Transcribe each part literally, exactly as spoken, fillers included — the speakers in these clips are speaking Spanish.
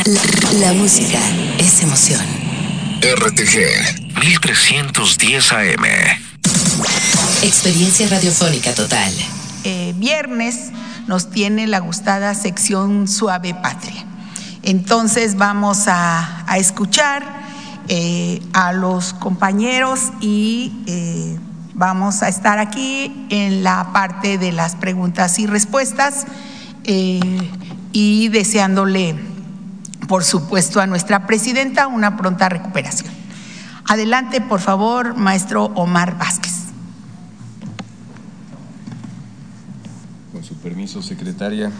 La, la música es emoción. R T G mil trescientos diez A M. Experiencia radiofónica total. Eh, viernes nos tiene la gustada sección Suave Patria. Entonces vamos a, a escuchar eh, a los compañeros y eh, vamos a estar aquí en la parte de las preguntas y respuestas eh, y deseándole, por supuesto, a nuestra presidenta una pronta recuperación. Adelante, por favor, maestro Omar Vázquez. Con su permiso, secretaria.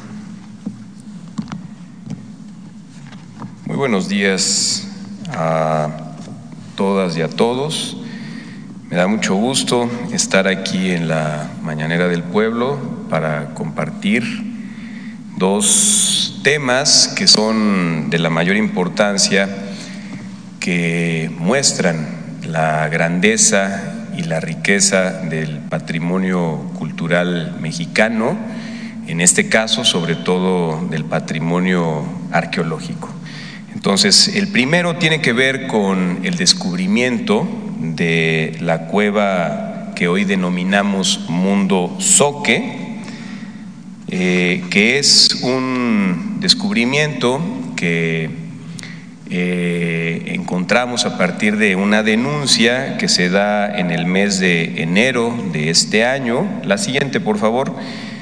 Muy buenos días a todas y a todos. Me da mucho gusto estar aquí en la Mañanera del Pueblo para compartir dos temas que son de la mayor importancia, que muestran la grandeza y la riqueza del patrimonio cultural mexicano, en este caso sobre todo del patrimonio arqueológico. Entonces, el primero tiene que ver con el descubrimiento de la cueva que hoy denominamos Mundo Zoque, eh, que es un descubrimiento que eh, encontramos a partir de una denuncia que se da en el mes de enero de este año. La siguiente, por favor,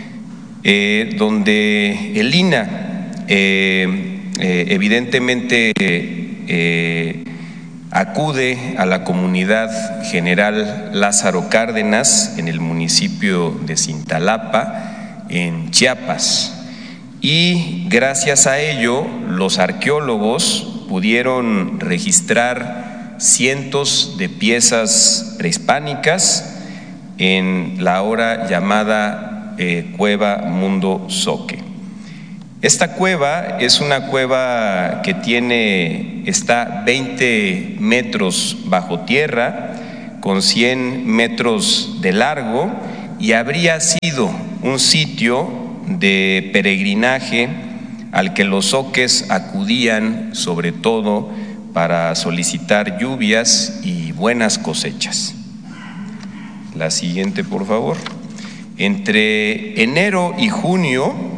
eh, donde el I N A eh, eh, evidentemente eh, acude a la comunidad general Lázaro Cárdenas en el municipio de Cintalapa, en Chiapas, y gracias a ello los arqueólogos pudieron registrar cientos de piezas prehispánicas en la ahora llamada eh, Cueva Mundo Zoque. Esta cueva es una cueva que tiene, está veinte metros bajo tierra, con cien metros de largo, y habría sido un sitio de peregrinaje al que los zoques acudían sobre todo para solicitar lluvias y buenas cosechas. La siguiente, por favor. Entre enero y junio,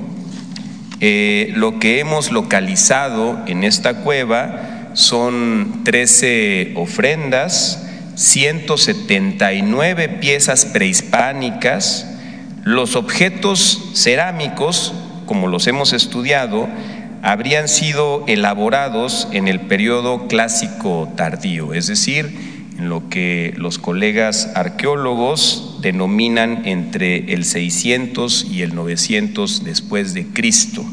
Eh, lo que hemos localizado en esta cueva son trece ofrendas, ciento setenta y nueve piezas prehispánicas. Los objetos cerámicos, como los hemos estudiado, habrían sido elaborados en el periodo clásico tardío, es decir, en lo que los colegas arqueólogos denominan entre el seiscientos y el novecientos después de Cristo.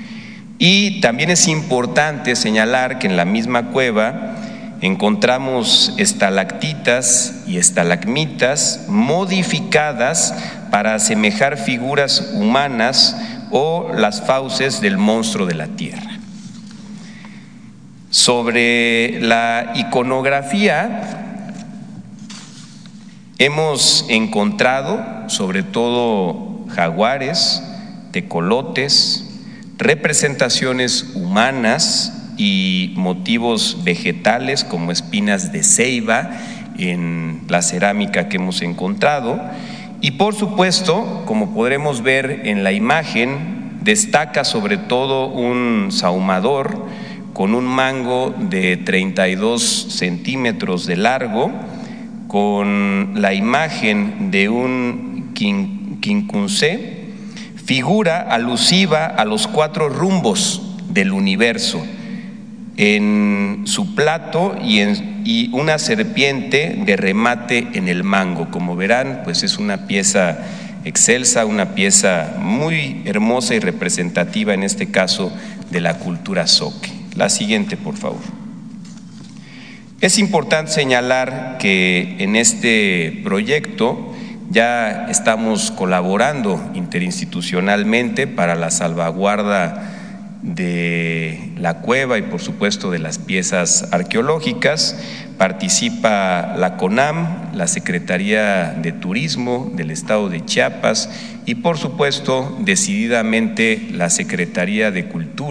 Y también es importante señalar que en la misma cueva encontramos estalactitas y estalagmitas modificadas para asemejar figuras humanas o las fauces del monstruo de la tierra. Sobre la iconografía, hemos encontrado sobre todo jaguares, tecolotes, representaciones humanas y motivos vegetales como espinas de ceiba en la cerámica que hemos encontrado. Y por supuesto, como podremos ver en la imagen, destaca sobre todo un sahumador con un mango de treinta y dos centímetros de largo, con la imagen de un quincunce, figura alusiva a los cuatro rumbos del universo en su plato y, en, y una serpiente de remate en el mango. Como verán, pues es una pieza excelsa, una pieza muy hermosa y representativa en este caso de la cultura zoque. La siguiente, por favor. Es importante señalar que en este proyecto ya estamos colaborando interinstitucionalmente para la salvaguarda de la cueva y por supuesto de las piezas arqueológicas. Participa la CONAM, la Secretaría de Turismo del Estado de Chiapas y por supuesto decididamente la Secretaría de Cultura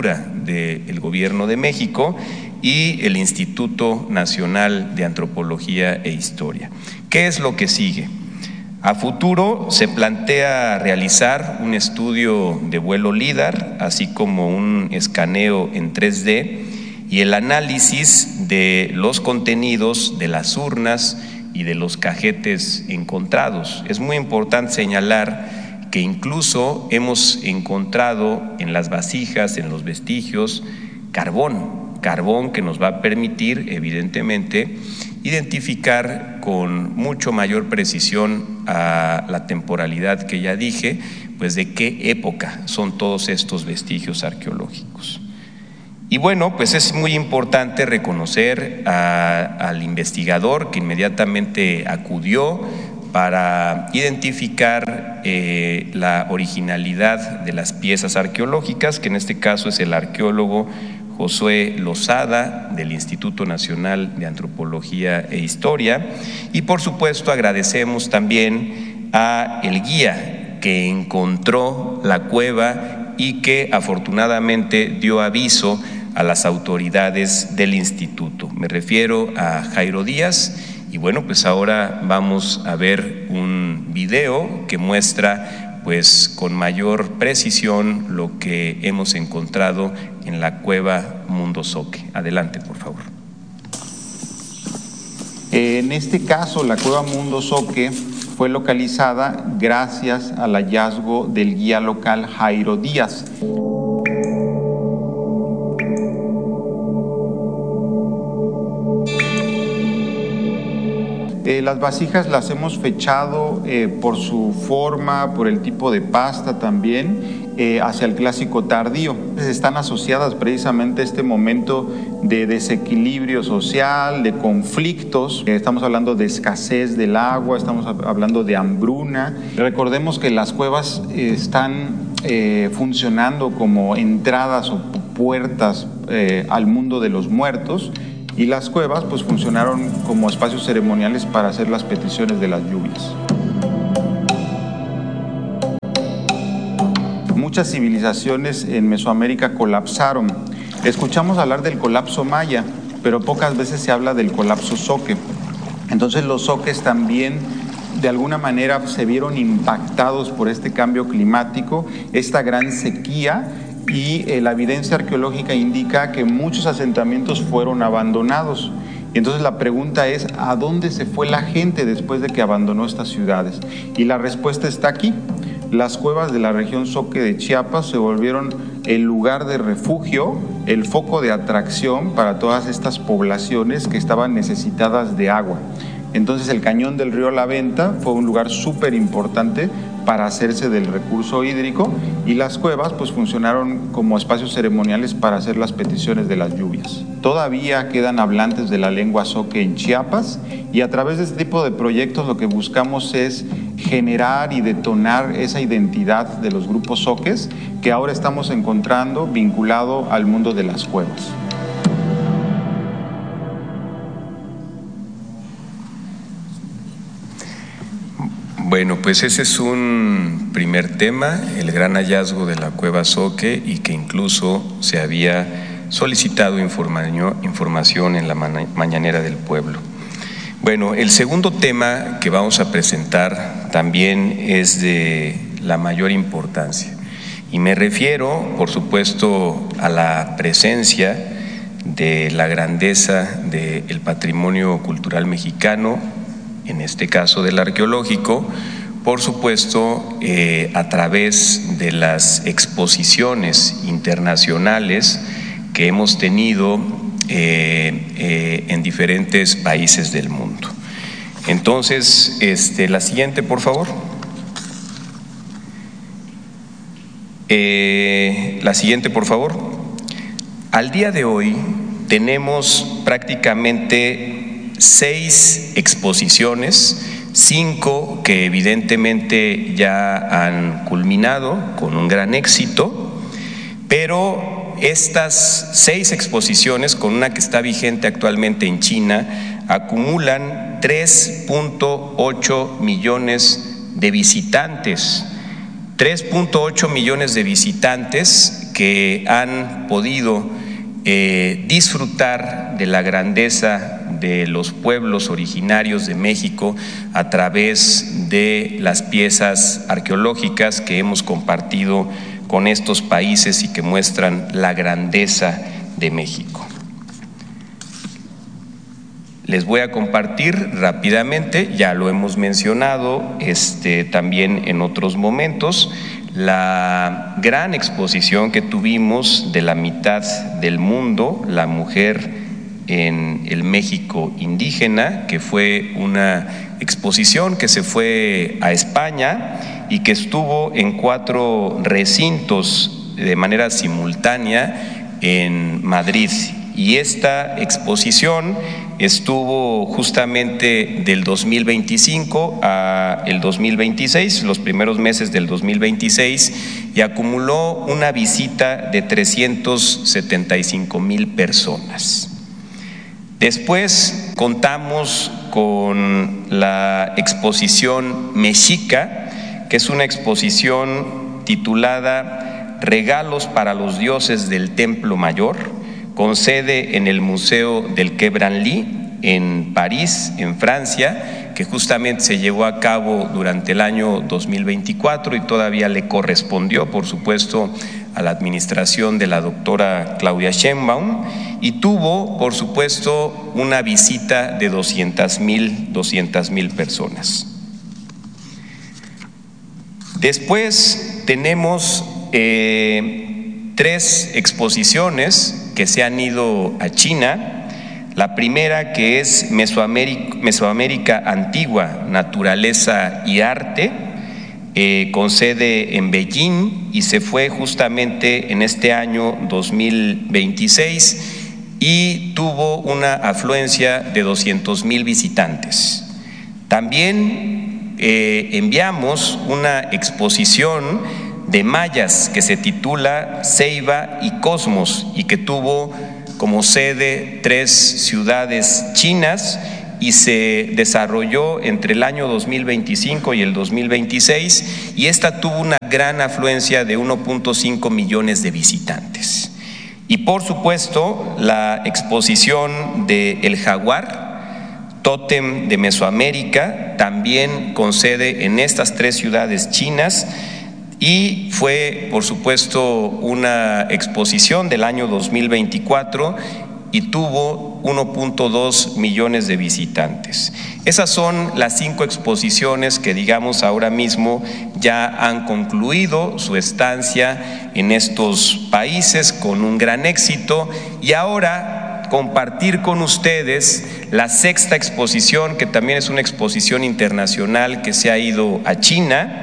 del Gobierno de México y el Instituto Nacional de Antropología e Historia. ¿Qué es lo que sigue? A futuro se plantea realizar un estudio de vuelo LIDAR, así como un escaneo en tres D y el análisis de los contenidos de las urnas y de los cajetes encontrados. Es muy importante señalar que incluso hemos encontrado en las vasijas, en los vestigios, carbón, carbón que nos va a permitir, evidentemente, identificar con mucho mayor precisión a la temporalidad que ya dije, pues de qué época son todos estos vestigios arqueológicos. Y bueno, pues es muy importante reconocer a, al investigador que inmediatamente acudió para identificar eh, la originalidad de las piezas arqueológicas, que en este caso es el arqueólogo Josué Lozada, del Instituto Nacional de Antropología e Historia, y por supuesto agradecemos también a el guía que encontró la cueva y que afortunadamente dio aviso a las autoridades del instituto. Me refiero a Jairo Díaz, y bueno, pues ahora vamos a ver un video que muestra pues con mayor precisión lo que hemos encontrado en la cueva Mundo Zoque. Adelante, por favor. En este caso, la cueva Mundo Zoque fue localizada gracias al hallazgo del guía local Jairo Díaz. Eh, las vasijas las hemos fechado eh, por su forma, por el tipo de pasta también, eh, hacia el clásico tardío. Están asociadas precisamente a este momento de desequilibrio social, de conflictos. Eh, estamos hablando de escasez del agua, estamos hablando de hambruna. Recordemos que las cuevas eh, están eh, funcionando como entradas o puertas eh, al mundo de los muertos. Y las cuevas pues funcionaron como espacios ceremoniales para hacer las peticiones de las lluvias. Muchas civilizaciones en Mesoamérica colapsaron. Escuchamos hablar del colapso maya, pero pocas veces se habla del colapso zoque. Entonces los zoques también de alguna manera se vieron impactados por este cambio climático, esta gran sequía. Y eh, la evidencia arqueológica indica que muchos asentamientos fueron abandonados. Y entonces la pregunta es, ¿a dónde se fue la gente después de que abandonó estas ciudades? Y la respuesta está aquí. Las cuevas de la región Zoque de Chiapas se volvieron el lugar de refugio, el foco de atracción para todas estas poblaciones que estaban necesitadas de agua. Entonces el cañón del río La Venta fue un lugar súper importante para hacerse del recurso hídrico, y las cuevas pues funcionaron como espacios ceremoniales para hacer las peticiones de las lluvias. Todavía quedan hablantes de la lengua zoque en Chiapas, y a través de este tipo de proyectos lo que buscamos es generar y detonar esa identidad de los grupos zoques que ahora estamos encontrando vinculado al mundo de las cuevas. Bueno, pues ese es un primer tema, el gran hallazgo de la cueva Zoque, y que incluso se había solicitado información en la mañanera del pueblo. Bueno, el segundo tema que vamos a presentar también es de la mayor importancia, y me refiero, por supuesto, a la presencia de la grandeza del patrimonio cultural mexicano, en este caso del arqueológico, por supuesto eh, a través de las exposiciones internacionales que hemos tenido eh, eh, en diferentes países del mundo. Entonces, este, la siguiente, por favor. Eh, la siguiente, por favor. Al día de hoy tenemos prácticamente seis exposiciones, cinco que evidentemente ya han culminado con un gran éxito, pero estas seis exposiciones, con una que está vigente actualmente en China, acumulan tres punto ocho millones de visitantes, tres punto ocho millones de visitantes que han podido eh, disfrutar de la grandeza de los pueblos originarios de México a través de las piezas arqueológicas que hemos compartido con estos países y que muestran la grandeza de México. Les voy a compartir rápidamente, ya lo hemos mencionado este, también en otros momentos, la gran exposición que tuvimos de la mitad del mundo, la mujer en el México indígena, que fue una exposición que se fue a España y que estuvo en cuatro recintos de manera simultánea en Madrid. Y esta exposición estuvo justamente del dos mil veinticinco a el dos mil veintiséis, los primeros meses del dos mil veintiséis, y acumuló una visita de trescientos setenta y cinco mil personas. Después contamos con la exposición Mexica, que es una exposición titulada Regalos para los dioses del Templo Mayor, con sede en el Museo del Quai Branly en París, en Francia, que justamente se llevó a cabo durante el año dos mil veinticuatro y todavía le correspondió, por supuesto, a la administración de la doctora Claudia Sheinbaum, y tuvo, por supuesto, una visita de doscientas mil personas. Después tenemos eh, tres exposiciones que se han ido a China. La primera, que es Mesoamérica, Mesoamérica Antigua, Naturaleza y Arte, eh, con sede en Beijing, y se fue justamente en este año dos mil veintiséis y tuvo una afluencia de doscientos mil visitantes. También eh, enviamos una exposición de mayas que se titula Ceiba y Cosmos y que tuvo como sede tres ciudades chinas y se desarrolló entre el año dos mil veinticinco y el dos mil veintiséis, y esta tuvo una gran afluencia de uno punto cinco millones de visitantes. Y por supuesto la exposición de El Jaguar, tótem de Mesoamérica, también con sede en estas tres ciudades chinas, y fue, por supuesto, una exposición del año dos mil veinticuatro y tuvo uno punto dos millones de visitantes. Esas son las cinco exposiciones que, digamos, ahora mismo ya han concluido su estancia en estos países con un gran éxito, y ahora compartir con ustedes la sexta exposición, que también es una exposición internacional que se ha ido a China,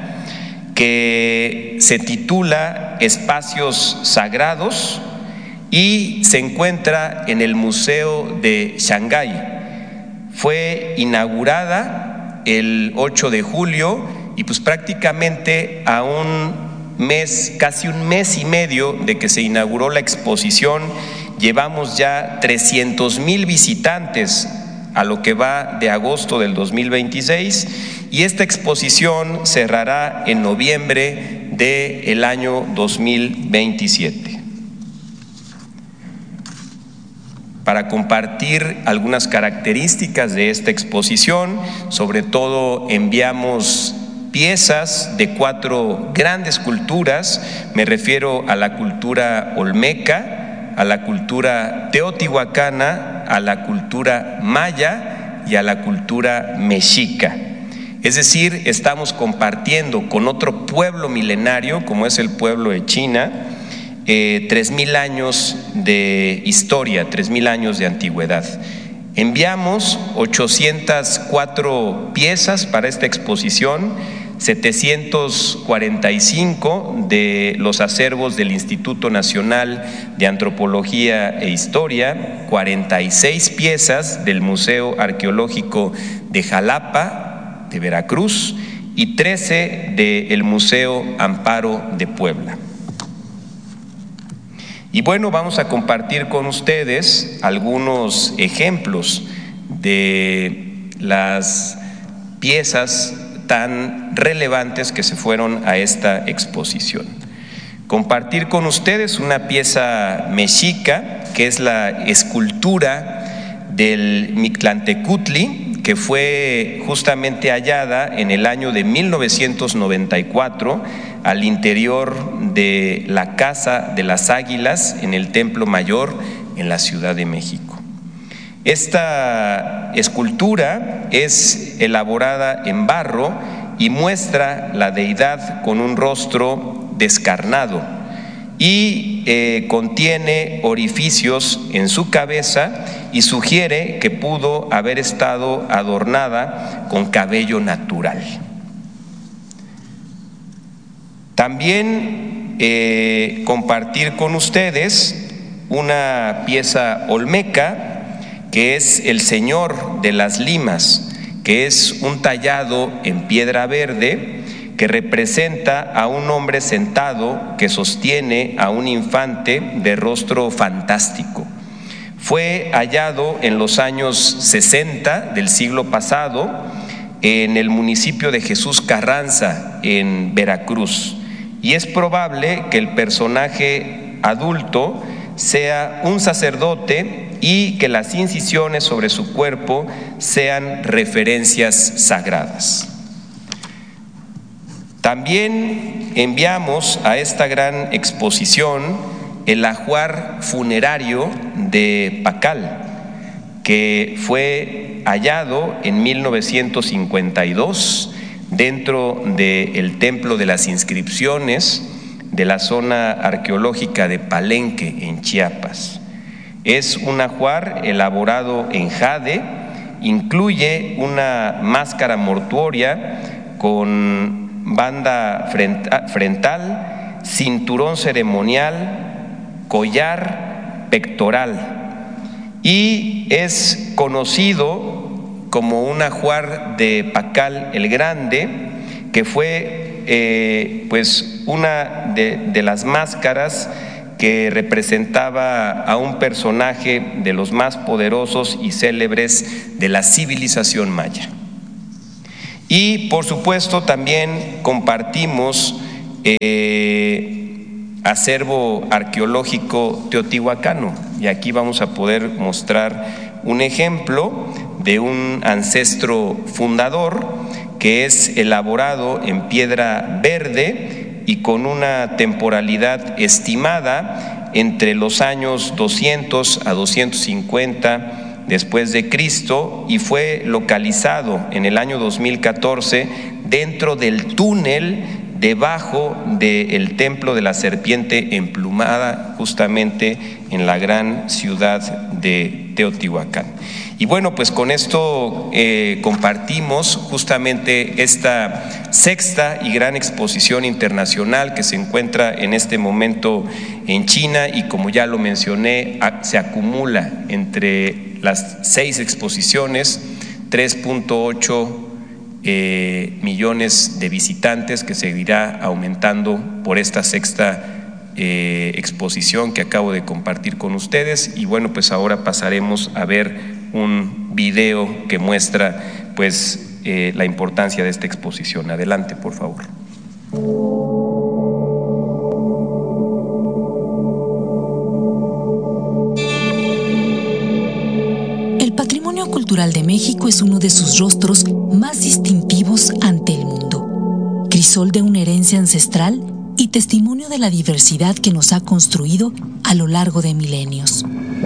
que se titula Espacios Sagrados y se encuentra en el Museo de Shanghái. Fue inaugurada el ocho de julio y pues prácticamente a un mes, casi un mes y medio de que se inauguró la exposición, llevamos ya trescientos mil visitantes a lo que va de agosto del dos mil veintiséis, y esta exposición cerrará en noviembre del año dos mil veintisiete. Para compartir algunas características de esta exposición, sobre todo enviamos piezas de cuatro grandes culturas. Me refiero a la cultura olmeca, a la cultura teotihuacana, a la cultura maya y a la cultura mexica. Es decir, estamos compartiendo con otro pueblo milenario, como es el pueblo de China, eh, tres mil años de historia, tres mil años de antigüedad. Enviamos ochocientas cuatro piezas para esta exposición, setecientos cuarenta y cinco de los acervos del Instituto Nacional de Antropología e Historia, cuarenta y seis piezas del Museo Arqueológico de Jalapa, de Veracruz, y trece del Museo Amparo de Puebla. Y bueno, vamos a compartir con ustedes algunos ejemplos de las piezas tan relevantes que se fueron a esta exposición. compartir con ustedes una pieza mexica, que es la escultura del Mictlantecutli, que fue justamente hallada en el año de mil novecientos noventa y cuatro al interior de la Casa de las Águilas en el Templo Mayor en la Ciudad de México. Esta escultura es elaborada en barro y muestra la deidad con un rostro descarnado y eh, contiene orificios en su cabeza y sugiere que pudo haber estado adornada con cabello natural. También eh, compartir con ustedes una pieza olmeca, que es el Señor de las Limas, que es un tallado en piedra verde que representa a un hombre sentado que sostiene a un infante de rostro fantástico. Fue hallado en los años sesenta del siglo pasado en el municipio de Jesús Carranza, en Veracruz, y es probable que el personaje adulto sea un sacerdote y que las incisiones sobre su cuerpo sean referencias sagradas. También enviamos a esta gran exposición el ajuar funerario de Pacal, que fue hallado en mil novecientos cincuenta y dos dentro del Templo de las Inscripciones de la zona arqueológica de Palenque, en Chiapas. Es un ajuar elaborado en jade, incluye una máscara mortuoria con banda frontal, cinturón ceremonial, collar, pectoral, y es conocido como un ajuar de Pacal el Grande, que fue eh, pues una de, de las máscaras que representaba a un personaje de los más poderosos y célebres de la civilización maya. Y por supuesto también compartimos eh, acervo arqueológico teotihuacano, y aquí vamos a poder mostrar un ejemplo de un ancestro fundador que es elaborado en piedra verde y con una temporalidad estimada entre los años doscientos a doscientos cincuenta después de Cristo, y fue localizado en el año dos mil catorce dentro del túnel debajo del Templo de la Serpiente Emplumada, justamente en la gran ciudad de Teotihuacán. Y bueno, pues con esto eh, compartimos justamente esta sexta y gran exposición internacional que se encuentra en este momento en China, y como ya lo mencioné, se acumula entre las seis exposiciones tres punto ocho eh, millones de visitantes, que seguirá aumentando por esta sexta eh, exposición que acabo de compartir con ustedes. Y bueno, pues ahora pasaremos a ver un video que muestra pues eh, la importancia de esta exposición. Adelante, por favor. El patrimonio cultural de México es uno de sus rostros más distintivos ante el mundo, crisol de una herencia ancestral y testimonio de la diversidad que nos ha construido a lo largo de milenios.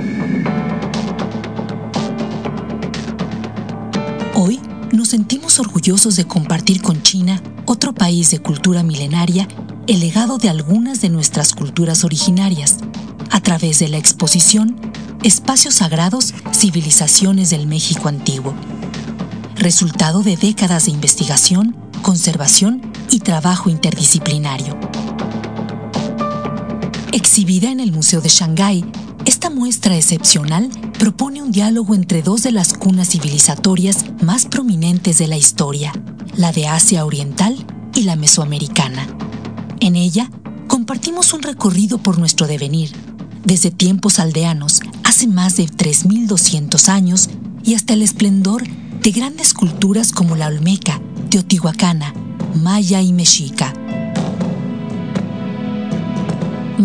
Hoy nos sentimos orgullosos de compartir con China, otro país de cultura milenaria, el legado de algunas de nuestras culturas originarias, a través de la exposición Espacios Sagrados, Civilizaciones del México Antiguo, resultado de décadas de investigación, conservación y trabajo interdisciplinario. Exhibida en el Museo de Shanghái, esta muestra excepcional propone un diálogo entre dos de las cunas civilizatorias más prominentes de la historia, la de Asia Oriental y la mesoamericana. En ella, compartimos un recorrido por nuestro devenir, desde tiempos aldeanos, hace más de tres mil doscientos años, y hasta el esplendor de grandes culturas como la olmeca, teotihuacana, maya y mexica.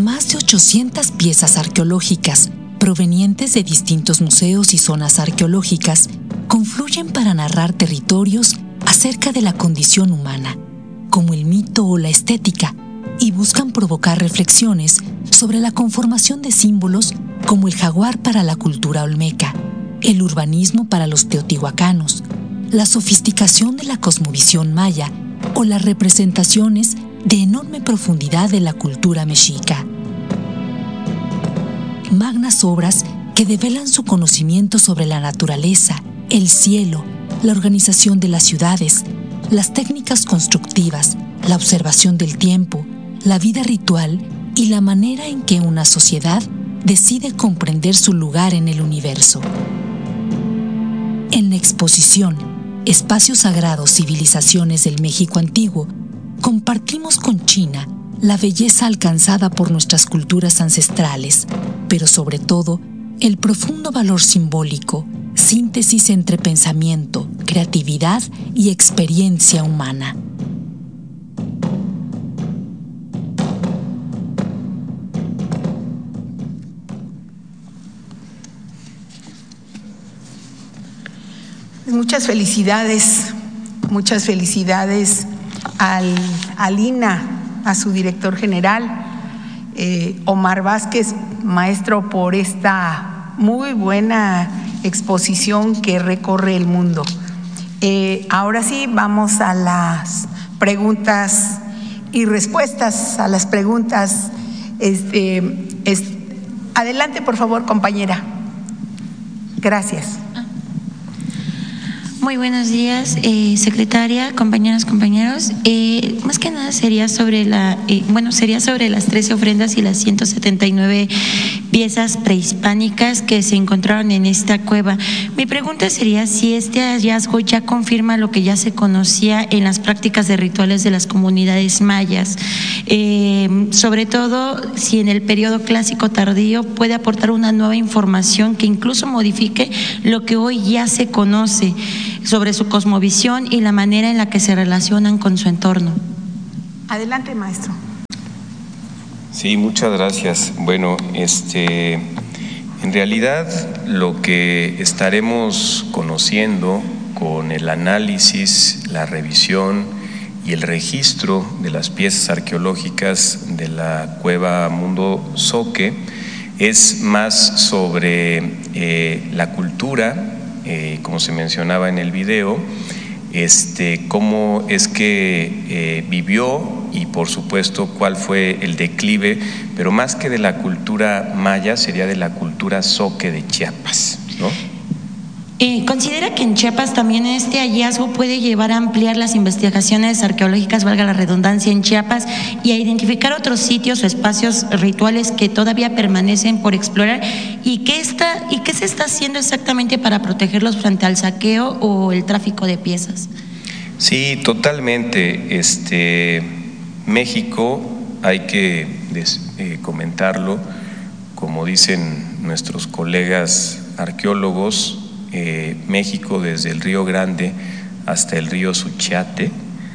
más de ochocientas piezas arqueológicas provenientes de distintos museos y zonas arqueológicas confluyen para narrar territorios acerca de la condición humana, como el mito o la estética, y buscan provocar reflexiones sobre la conformación de símbolos como el jaguar para la cultura olmeca, el urbanismo para los teotihuacanos, la sofisticación de la cosmovisión maya o las representaciones de enorme profundidad de la cultura mexica. Magnas obras que develan su conocimiento sobre la naturaleza, el cielo, la organización de las ciudades, las técnicas constructivas, la observación del tiempo, la vida ritual y la manera en que una sociedad decide comprender su lugar en el universo. En la exposición Espacios Sagrados, Civilizaciones del México Antiguo, compartimos con China la belleza alcanzada por nuestras culturas ancestrales, pero sobre todo el profundo valor simbólico, síntesis entre pensamiento, creatividad y experiencia humana. Muchas felicidades, muchas felicidades al, al I N A, a su director general, eh, Omar Vázquez, maestro, por esta muy buena exposición que recorre el mundo. Eh, ahora sí, vamos a las preguntas y respuestas a las preguntas. Este, es, adelante, por favor, compañera. Gracias. Muy buenos días, eh, secretaria, compañeras, compañeros. Eh, más que nada sería sobre la, eh, bueno, sería sobre las trece ofrendas y las ciento setenta y nueve piezas prehispánicas que se encontraron en esta cueva. Mi pregunta sería si este hallazgo ya confirma lo que ya se conocía en las prácticas de rituales de las comunidades mayas. Eh, sobre todo si en el periodo clásico tardío puede aportar una nueva información que incluso modifique lo que hoy ya se conoce sobre su cosmovisión y la manera en la que se relacionan con su entorno. Adelante, maestro. Sí, muchas gracias. Bueno, este, en realidad lo que estaremos conociendo con el análisis, la revisión y el registro de las piezas arqueológicas de la cueva Mundo Zoque es más sobre eh, la cultura. Eh, como se mencionaba en el video, este, cómo es que eh, vivió y por supuesto cuál fue el declive, pero más que de la cultura maya sería de la cultura zoque de Chiapas, ¿no? Eh, ¿Considera que en Chiapas también este hallazgo puede llevar a ampliar las investigaciones arqueológicas, valga la redundancia, en Chiapas y a identificar otros sitios o espacios rituales que todavía permanecen por explorar? ¿Y qué, está, y qué se está haciendo exactamente para protegerlos frente al saqueo o el tráfico de piezas? Sí, totalmente. Este, México, hay que des, eh, comentarlo, como dicen nuestros colegas arqueólogos, Eh, México desde el Río Grande hasta el río Suchiate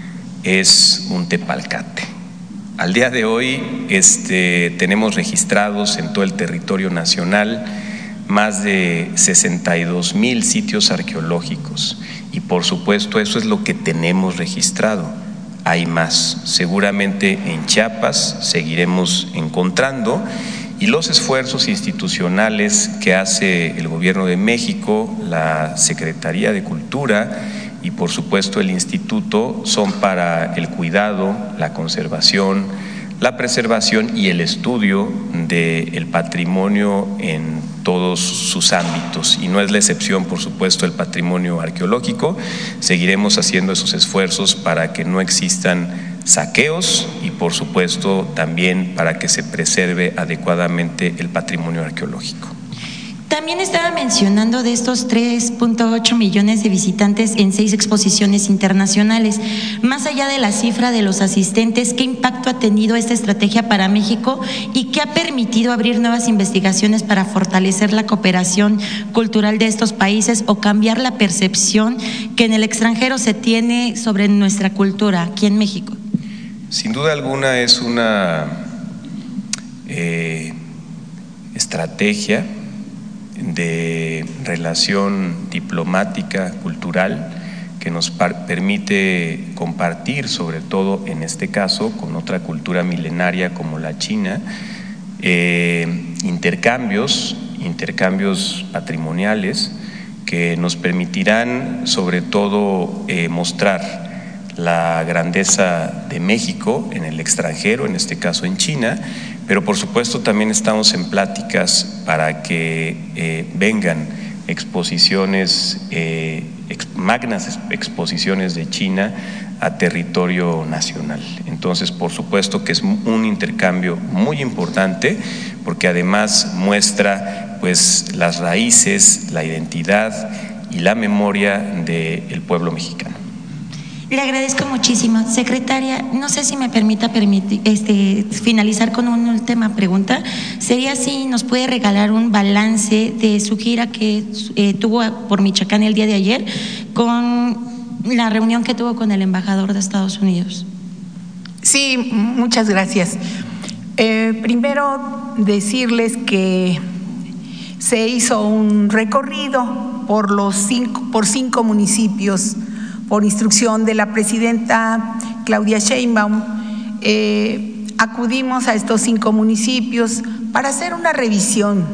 es un tepalcate. Al día de hoy este, tenemos registrados en todo el territorio nacional más de sesenta y dos mil sitios arqueológicos y por supuesto eso es lo que tenemos registrado. Hay más, seguramente en Chiapas seguiremos encontrando. Y los esfuerzos institucionales que hace el Gobierno de México, la Secretaría de Cultura y por supuesto el Instituto son para el cuidado, la conservación, la preservación y el estudio del patrimonio en todos sus ámbitos. Y no es la excepción, por supuesto, el patrimonio arqueológico. Seguiremos haciendo esos esfuerzos para que no existan saqueos y por supuesto también para que se preserve adecuadamente el patrimonio arqueológico. También estaba mencionando de estos tres punto ocho millones de visitantes en seis exposiciones internacionales. Más allá de la cifra de los asistentes, ¿qué impacto ha tenido esta estrategia para México y qué ha permitido abrir nuevas investigaciones para fortalecer la cooperación cultural de estos países o cambiar la percepción que en el extranjero se tiene sobre nuestra cultura aquí en México? Sin duda alguna es una eh, estrategia de relación diplomática, cultural, que nos permite compartir, sobre todo en este caso, con otra cultura milenaria como la China, eh, intercambios, intercambios patrimoniales que nos permitirán sobre todo eh, mostrar la grandeza de México en el extranjero, en este caso en China, pero por supuesto también estamos en pláticas para que eh, vengan exposiciones, eh, ex, magnas exposiciones de China a territorio nacional. Entonces, por supuesto que es un intercambio muy importante, porque además muestra pues las raíces, la identidad y la memoria del pueblo mexicano. Le agradezco muchísimo. Secretaria, no sé si me permita permitir, este, finalizar con una última pregunta. Sería si nos puede regalar un balance de su gira que eh, tuvo por Michoacán el día de ayer con la reunión que tuvo con el embajador de Estados Unidos. Sí, muchas gracias. Eh, primero decirles que se hizo un recorrido por los cinco, por cinco municipios por instrucción de la presidenta Claudia Sheinbaum. Eh, acudimos a estos cinco municipios para hacer una revisión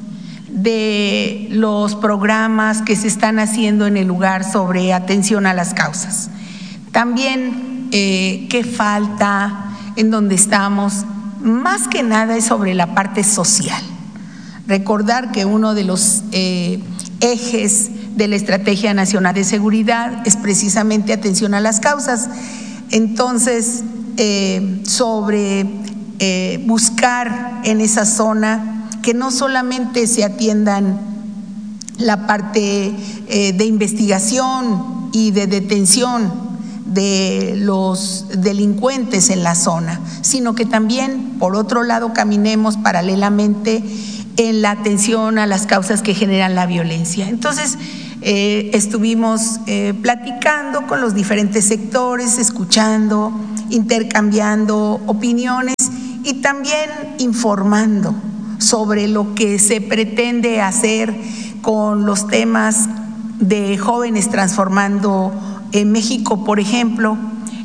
de los programas que se están haciendo en el lugar sobre atención a las causas. También eh, qué falta, en dónde estamos, más que nada es sobre la parte social. Recordar que uno de los eh, ejes de la Estrategia Nacional de Seguridad es precisamente atención a las causas. Entonces, eh, sobre eh, buscar en esa zona que no solamente se atiendan la parte eh, de investigación y de detención de los delincuentes en la zona, sino que también, por otro lado, caminemos paralelamente en la atención a las causas que generan la violencia. Entonces, Eh, estuvimos eh, platicando con los diferentes sectores, escuchando, intercambiando opiniones y también informando sobre lo que se pretende hacer con los temas de jóvenes transformando en México, por ejemplo,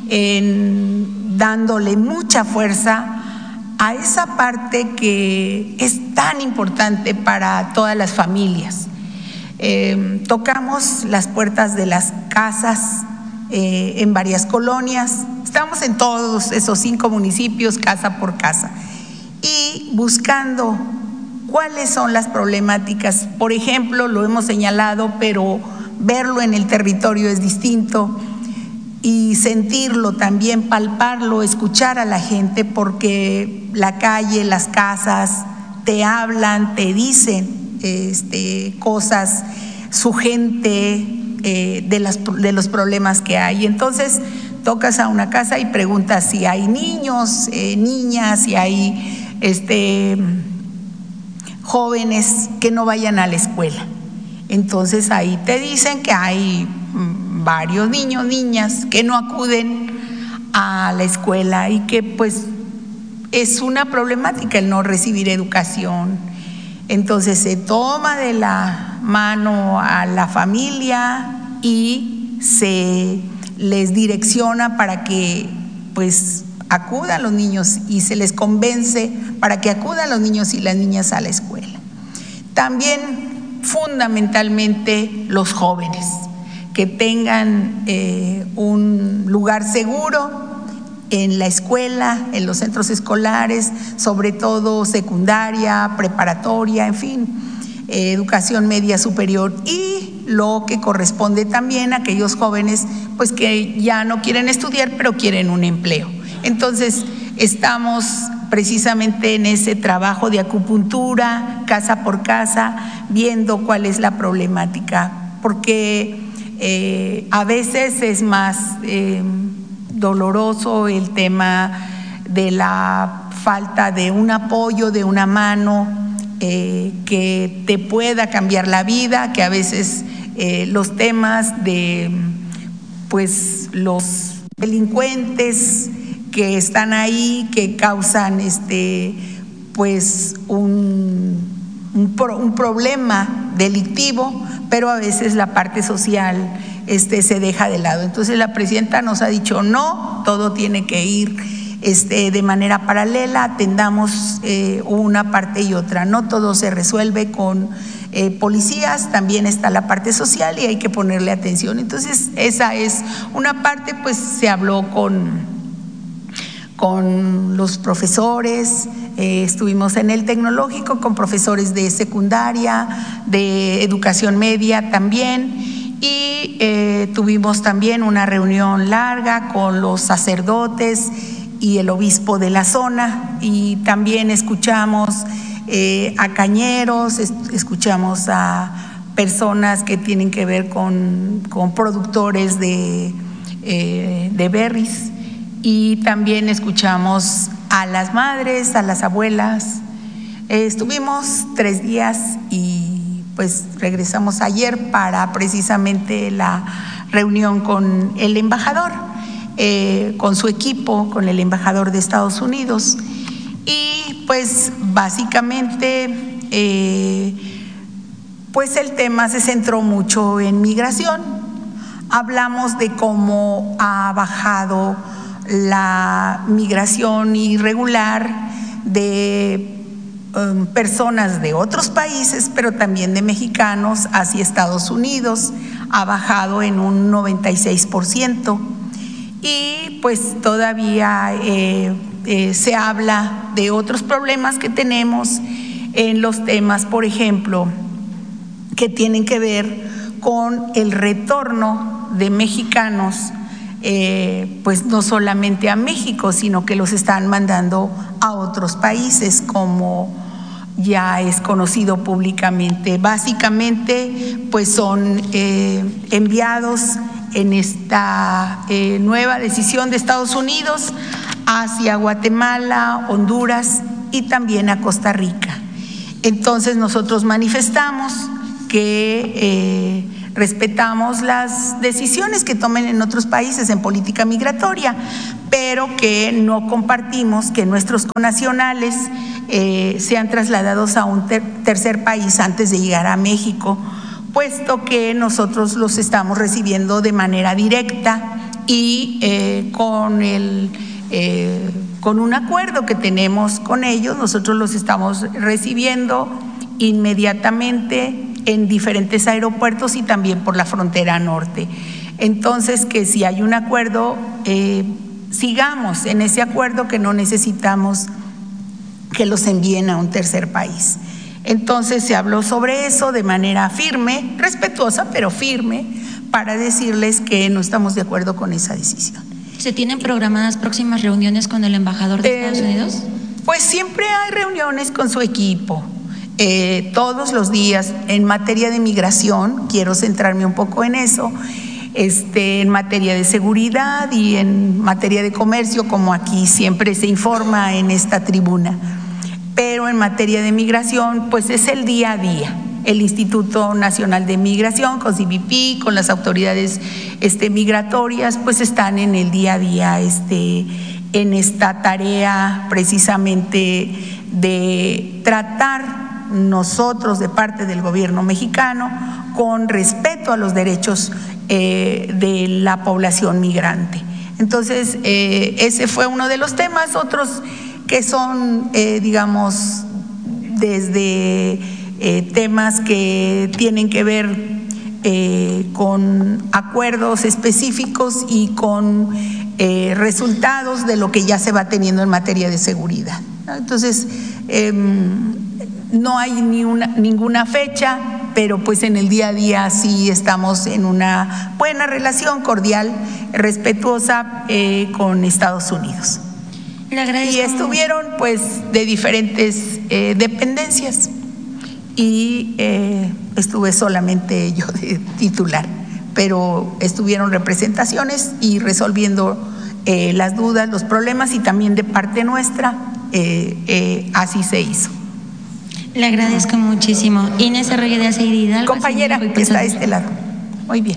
en, dándole mucha fuerza a esa parte que es tan importante para todas las familias. Eh, tocamos las puertas de las casas eh, en varias colonias, estamos en todos esos cinco municipios, casa por casa, y buscando cuáles son las problemáticas. Por ejemplo, lo hemos señalado, pero verlo en el territorio es distinto, y sentirlo también, palparlo, escuchar a la gente, porque la calle, las casas te hablan, te dicen Este, cosas, su gente, eh, de, las, de los problemas que hay. Entonces, tocas a una casa y preguntas si hay niños, eh, niñas, si hay este, jóvenes que no vayan a la escuela. Entonces, ahí te dicen que hay varios niños, niñas que no acuden a la escuela y que pues es una problemática el no recibir educación. Entonces se toma de la mano a la familia y se les direcciona para que pues acudan los niños, y se les convence para que acudan los niños y las niñas a la escuela. También fundamentalmente los jóvenes, que tengan eh, un lugar seguro en la escuela, en los centros escolares, sobre todo secundaria, preparatoria, en fin, eh, educación media superior, y lo que corresponde también a aquellos jóvenes pues que ya no quieren estudiar pero quieren un empleo. Entonces estamos precisamente en ese trabajo de acupuntura, casa por casa, viendo cuál es la problemática, porque eh, a veces es más eh, doloroso el tema de la falta de un apoyo, de una mano eh, que te pueda cambiar la vida, que a veces eh, los temas de pues los delincuentes que están ahí, que causan este pues un, un, pro, un problema delictivo, pero a veces la parte social este, se deja de lado. Entonces la presidenta nos ha dicho no, todo tiene que ir este, de manera paralela, atendamos eh, una parte y otra, no todo se resuelve con eh, policías, también está la parte social y hay que ponerle atención. Entonces esa es una parte, pues se habló con, con los profesores, eh, estuvimos en el tecnológico con profesores de secundaria, de educación media también, y eh, tuvimos también una reunión larga con los sacerdotes y el obispo de la zona, y también escuchamos eh, a cañeros, escuchamos a personas que tienen que ver con, con productores de, eh, de berries, y también escuchamos a las madres, a las abuelas. Eh, estuvimos tres días y pues regresamos ayer para precisamente la reunión con el embajador, eh, con su equipo, con el embajador de Estados Unidos. Y pues básicamente eh, pues el tema se centró mucho en migración. Hablamos de cómo ha bajado la migración irregular de um, personas de otros países, pero también de mexicanos hacia Estados Unidos, ha bajado en un noventa y seis por ciento. Y pues todavía eh, eh, se habla de otros problemas que tenemos en los temas, por ejemplo, que tienen que ver con el retorno de mexicanos, eh, pues no solamente a México, sino que los están mandando a otros países, como ya es conocido públicamente. Básicamente, pues son eh, enviados en esta eh, nueva decisión de Estados Unidos hacia Guatemala, Honduras y también a Costa Rica. Entonces nosotros manifestamos que eh, respetamos las decisiones que tomen en otros países en política migratoria, pero que no compartimos que nuestros connacionales eh, sean trasladados a un ter tercer país antes de llegar a México, puesto que nosotros los estamos recibiendo de manera directa y eh, con, el, eh, con un acuerdo que tenemos con ellos, nosotros los estamos recibiendo inmediatamente en diferentes aeropuertos y también por la frontera norte. Entonces, que si hay un acuerdo, eh, sigamos en ese acuerdo, que no necesitamos que los envíen a un tercer país. Entonces se habló sobre eso de manera firme, respetuosa, pero firme, para decirles que no estamos de acuerdo con esa decisión. ¿Se tienen programadas próximas reuniones con el embajador de eh, Estados Unidos? Pues siempre hay reuniones con su equipo, eh, todos los días. En materia de migración, quiero centrarme un poco en eso, este, en materia de seguridad y en materia de comercio, como aquí siempre se informa en esta tribuna. Pero en materia de migración, pues es el día a día. El Instituto Nacional de Migración, con C B P, con las autoridades este, migratorias, pues están en el día a día este, en esta tarea precisamente de tratar nosotros de parte del gobierno mexicano con respeto a los derechos eh, de la población migrante. Entonces, eh, ese fue uno de los temas. Otros que son, eh, digamos, desde eh, temas que tienen que ver eh, con acuerdos específicos y con eh, resultados de lo que ya se va teniendo en materia de seguridad, ¿no? Entonces, eh, no hay ni una, ninguna fecha, pero pues en el día a día sí estamos en una buena relación cordial, respetuosa eh, con Estados Unidos. Y estuvieron pues de diferentes eh, dependencias y eh, estuve solamente yo de titular, pero estuvieron representaciones y resolviendo eh, las dudas, los problemas, y también de parte nuestra eh, eh, así se hizo. Le agradezco muchísimo. Inés Arroyo de Aceira Hidalgo. Compañera que está de este lado. Muy bien.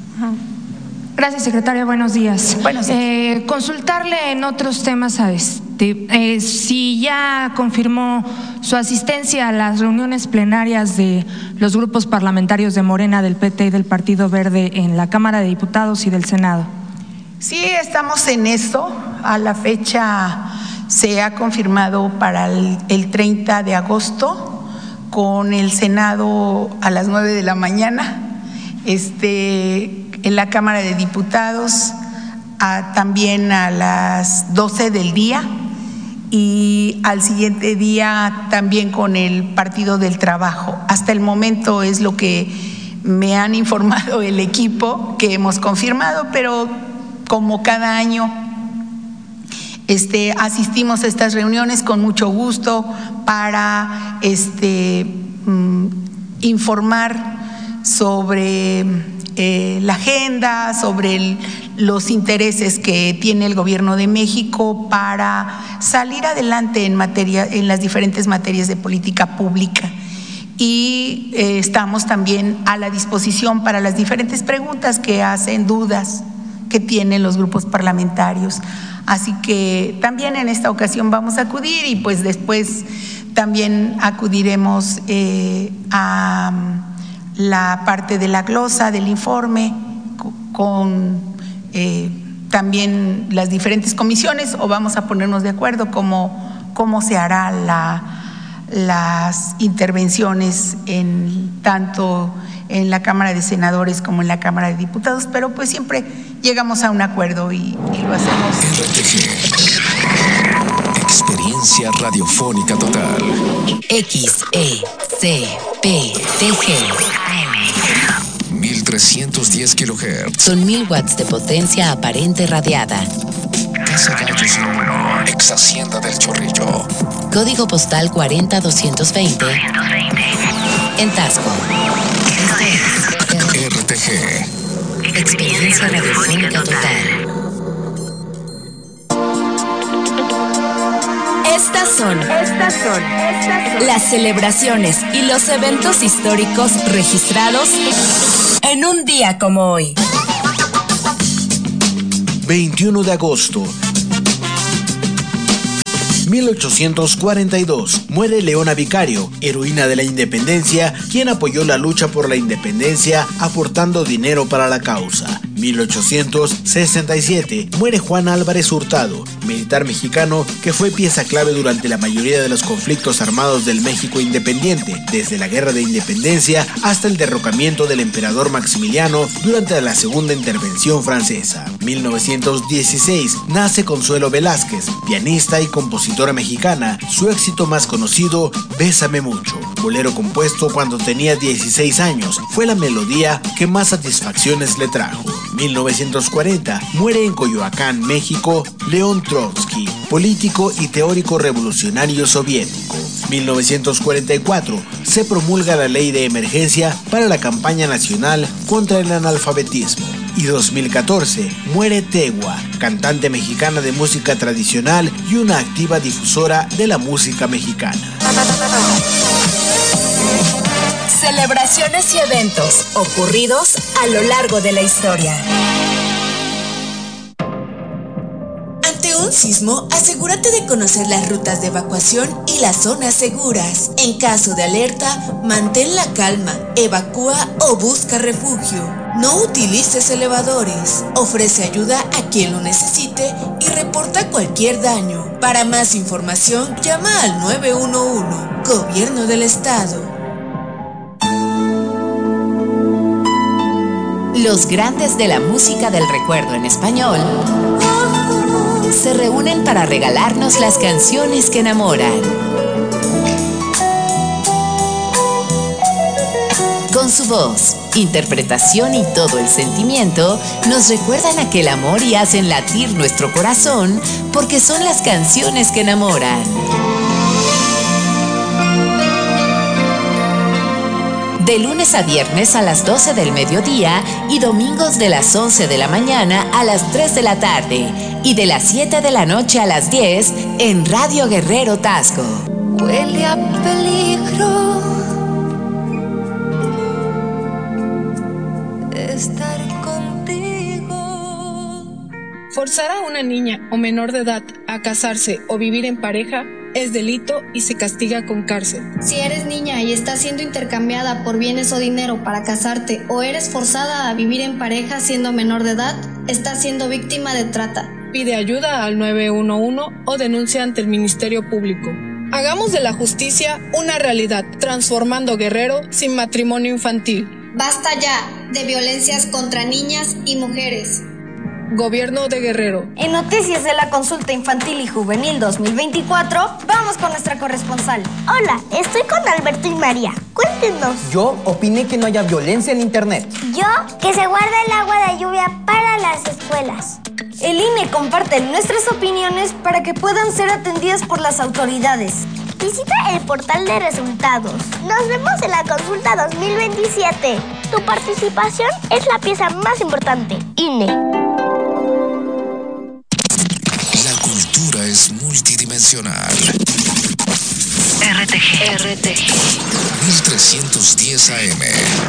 Gracias, secretaria. Buenos días. Buenos días. Eh, consultarle en otros temas a este. Eh, si ya confirmó su asistencia a las reuniones plenarias de los grupos parlamentarios de Morena, del P T y del Partido Verde en la Cámara de Diputados y del Senado. Sí, estamos en eso. A la fecha se ha confirmado para el, el treinta de agosto con el Senado a las nueve de la mañana, este, en la Cámara de Diputados a, también a las doce del día, y al siguiente día también con el Partido del Trabajo. Hasta el momento es lo que me han informado el equipo que hemos confirmado, pero como cada año este, asistimos a estas reuniones con mucho gusto para este, mm, informar sobre eh, la agenda, sobre el, los intereses que tiene el Gobierno de México para salir adelante en materia, en las diferentes materias de política pública. Y eh, estamos también a la disposición para las diferentes preguntas que hacen, dudas que tienen los grupos parlamentarios. Así que también en esta ocasión vamos a acudir, y pues después también acudiremos eh, a la parte de la glosa del informe con eh, también las diferentes comisiones, o vamos a ponernos de acuerdo cómo, cómo se hará la, las intervenciones en tanto en la Cámara de Senadores como en la Cámara de Diputados, pero pues siempre llegamos a un acuerdo y, y lo hacemos. R T G. Experiencia radiofónica total. X E C P T G. mil trescientos diez kilohertz. Son mil watts de potencia aparente radiada. Casa Gallos número, ex Hacienda del Chorrillo. Código postal cuarenta doscientos veinte. En Tasco. R T G. Experiencia radiofónica total. Estas son, estas son, estas son las celebraciones y los eventos históricos registrados en un día como hoy. veintiuno de agosto. mil ochocientos cuarenta y dos. Muere Leona Vicario, heroína de la independencia, quien apoyó la lucha por la independencia aportando dinero para la causa. mil ochocientos sesenta y siete. Muere Juan Álvarez Hurtado, militar mexicano que fue pieza clave durante la mayoría de los conflictos armados del México independiente, desde la Guerra de Independencia hasta el derrocamiento del emperador Maximiliano durante la Segunda Intervención Francesa. mil novecientos dieciséis. Nace Consuelo Velázquez, pianista y compositora mexicana. Su éxito más conocido, Bésame Mucho, bolero compuesto cuando tenía dieciséis años, fue la melodía que más satisfacciones le trajo. mil novecientos cuarenta. Muere en Coyoacán, México, León Trotsky, político y teórico revolucionario soviético. mil novecientos cuarenta y cuatro. Se promulga la ley de emergencia para la campaña nacional contra el analfabetismo. Y dos mil catorce. Muere Tegua, cantante mexicana de música tradicional y una activa difusora de la música mexicana. Celebraciones y eventos ocurridos a lo largo de la historia. Ante un sismo, asegúrate de conocer las rutas de evacuación y las zonas seguras. En caso de alerta, mantén la calma, evacúa o busca refugio. No utilices elevadores. Ofrece ayuda a quien lo necesite y reporta cualquier daño. Para más información, llama al nueve uno uno. Gobierno del Estado. Los grandes de la música del recuerdo en español se reúnen para regalarnos las canciones que enamoran. Con su voz, interpretación y todo el sentimiento, nos recuerdan aquel amor y hacen latir nuestro corazón porque son las canciones que enamoran. De lunes a viernes a las doce del mediodía y domingos de las once de la mañana a las tres de la tarde y de las siete de la noche a las diez en Radio Guerrero Tasco. Huele a peligro estar contigo. Forzar a una niña o menor de edad a casarse o vivir en pareja es delito y se castiga con cárcel. Si eres niña y estás siendo intercambiada por bienes o dinero para casarte o eres forzada a vivir en pareja siendo menor de edad, estás siendo víctima de trata. Pide ayuda al nueve uno uno o denuncia ante el Ministerio Público. Hagamos de la justicia una realidad, transformando Guerrero sin matrimonio infantil. Basta ya de violencias contra niñas y mujeres. Gobierno de Guerrero. En noticias de la consulta infantil y juvenil dos mil veinticuatro, vamos con nuestra corresponsal. Hola, estoy con Alberto y María. Cuéntenos. Yo opiné que no haya violencia en internet. Yo, que se guarda el agua de lluvia para las escuelas. El I N E comparte nuestras opiniones para que puedan ser atendidas por las autoridades. Visita el portal de resultados. Nos vemos en la consulta dos mil veintisiete. Tu participación es la pieza más importante. I N E. La cultura es multidimensional. R T G. R T G. mil trescientos diez A M.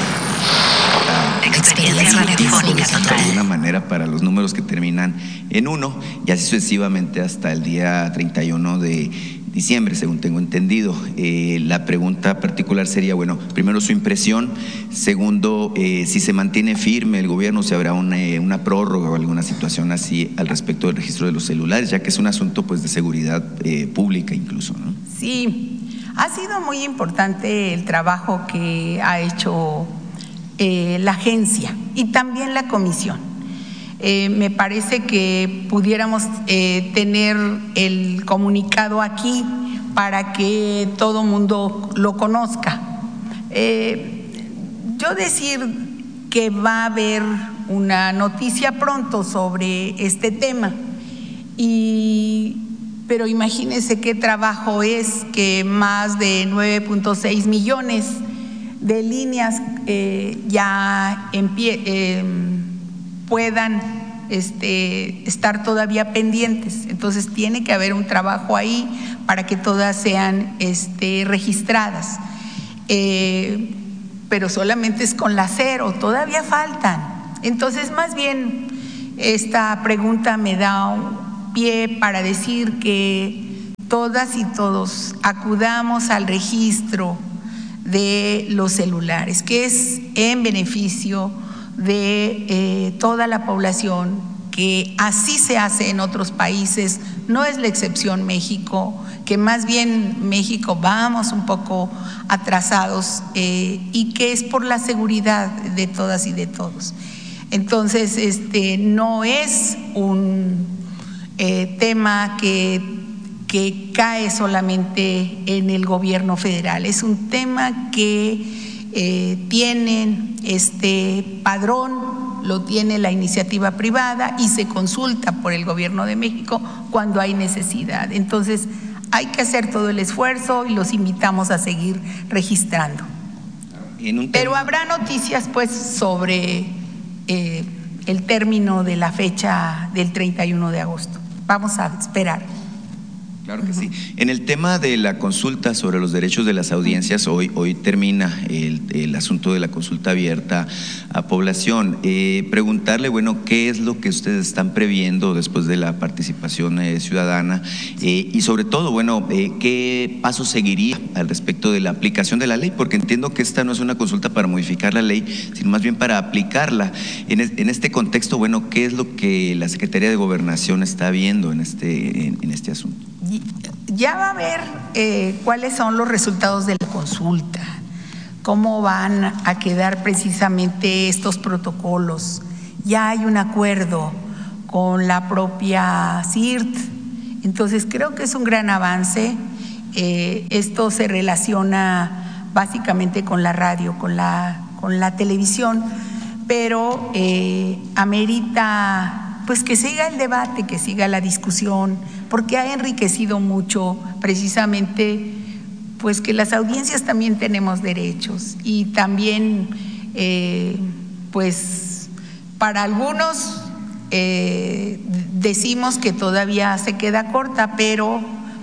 Experiencia radiofónica total. De alguna manera para los números que terminan en uno y así sucesivamente hasta el día treinta y uno de diciembre, según tengo entendido. Eh, la pregunta particular sería, bueno, primero su impresión, segundo, eh, si se mantiene firme el gobierno, si habrá una, una prórroga o alguna situación así al respecto del registro de los celulares, ya que es un asunto pues de seguridad eh, pública incluso, ¿no? Sí, ha sido muy importante el trabajo que ha hecho eh, la agencia y también la comisión. Eh, me parece que pudiéramos eh, tener el comunicado aquí para que todo mundo lo conozca. Eh, yo decir que va a haber una noticia pronto sobre este tema, y, pero imagínense qué trabajo es que más de nueve punto seis millones de líneas eh, ya en pie, eh, puedan este, estar todavía pendientes. Entonces tiene que haber un trabajo ahí para que todas sean este, registradas. Eh, pero solamente es con la cero, todavía faltan. Entonces, más bien, esta pregunta me da un pie para decir que todas y todos acudamos al registro de los celulares, que es en beneficio de eh, toda la población, que así se hace en otros países, no es la excepción México, que más bien México vamos un poco atrasados eh, y que es por la seguridad de todas y de todos. Entonces, este no es un eh, tema que, que cae solamente en el gobierno federal, es un tema que eh, tienen este padrón, lo tiene la iniciativa privada y se consulta por el gobierno de México cuando hay necesidad. Entonces, hay que hacer todo el esfuerzo y los invitamos a seguir registrando. Pero habrá noticias pues sobre eh, el término de la fecha del treinta y uno de agosto. Vamos a esperar. Claro que sí. En el tema de la consulta sobre los derechos de las audiencias, hoy, hoy termina el, el asunto de la consulta abierta a población. Eh, preguntarle, bueno, ¿qué es lo que ustedes están previendo después de la participación eh, ciudadana? Eh, y sobre todo, bueno, eh, ¿qué paso seguiría al respecto de la aplicación de la ley? Porque entiendo que esta no es una consulta para modificar la ley, sino más bien para aplicarla. En, es, en este contexto, bueno, ¿qué es lo que la Secretaría de Gobernación está viendo en este, en, en este asunto? Ya va a ver eh, cuáles son los resultados de la consulta, cómo van a quedar precisamente estos protocolos. Ya hay un acuerdo con la propia C I R T, entonces creo que es un gran avance. Eh, esto se relaciona básicamente con la radio, con la, con la televisión, pero eh, amerita pues que siga el debate, que siga la discusión, porque ha enriquecido mucho precisamente pues que las audiencias también tenemos derechos y también eh, pues para algunos eh, decimos que todavía se queda corta, pero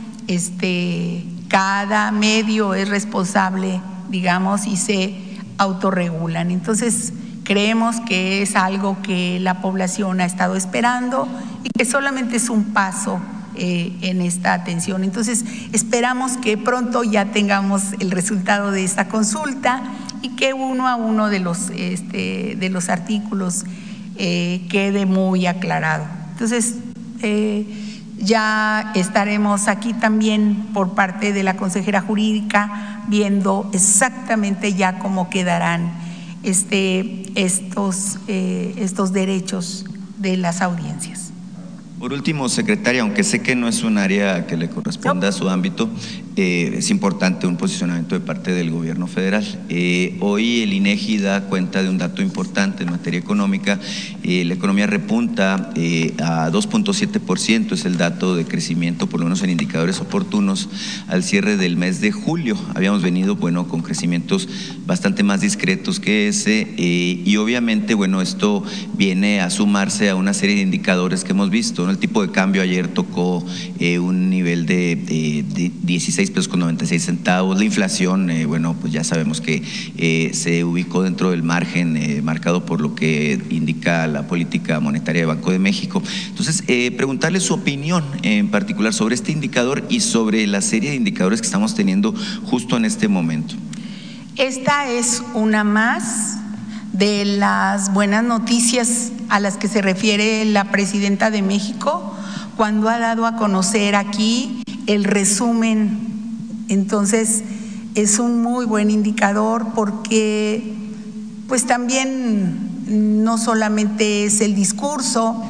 este cada medio es responsable, digamos, y se autorregulan. Entonces creemos que es algo que la población ha estado esperando y que solamente es un paso eh, en esta atención. Entonces, esperamos que pronto ya tengamos el resultado de esta consulta y que uno a uno de los, este, de los artículos eh, quede muy aclarado. Entonces, eh, ya estaremos aquí también por parte de la consejera jurídica viendo exactamente ya cómo quedarán este, estos, eh, estos derechos de las audiencias. Por último, secretaria, aunque sé que no es un área que le corresponda a su ámbito, eh, es importante un posicionamiento de parte del gobierno federal. Eh, hoy el INEGI da cuenta de un dato importante en materia económica. Eh, la economía repunta eh, a dos punto siete por ciento, es el dato de crecimiento, por lo menos en indicadores oportunos, al cierre del mes de julio. Habíamos venido, bueno, con crecimientos bastante más discretos que ese eh, y obviamente, bueno, esto viene a sumarse a una serie de indicadores que hemos visto, ¿no? El tipo de cambio ayer tocó eh, un nivel de, eh, de dieciséis pesos con noventa y seis centavos. La inflación, eh, bueno, pues ya sabemos que eh, se ubicó dentro del margen eh, marcado por lo que indica la política monetaria de Banco de México. Entonces, eh, preguntarle su opinión en particular sobre este indicador y sobre la serie de indicadores que estamos teniendo justo en este momento. Esta es una más de las buenas noticias a las que se refiere la presidenta de México cuando ha dado a conocer aquí el resumen. Entonces es un muy buen indicador porque pues también no solamente es el discurso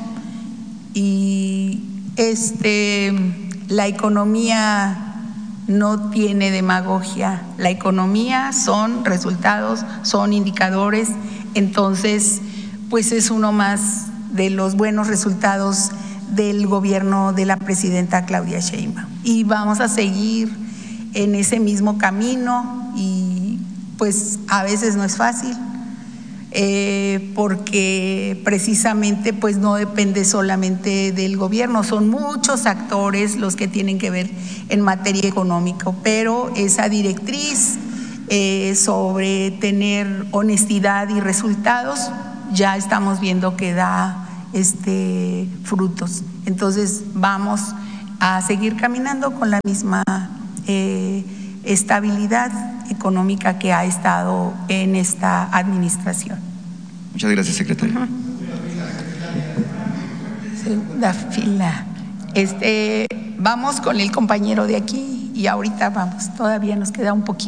y este la economía no tiene demagogia, la economía son resultados, son indicadores. Entonces pues es uno más de los buenos resultados del gobierno de la presidenta Claudia Sheinbaum y vamos a seguir en ese mismo camino y pues a veces no es fácil eh, porque precisamente pues no depende solamente del gobierno, son muchos actores los que tienen que ver en materia económica, pero esa directriz eh, sobre tener honestidad y resultados ya estamos viendo que da este, frutos. Entonces vamos a seguir caminando con la misma eh, estabilidad económica que ha estado en esta administración. Muchas gracias, secretaria. Uh-huh. Segunda fila. Este, vamos con el compañero de aquí y ahorita vamos, todavía nos queda un poquito.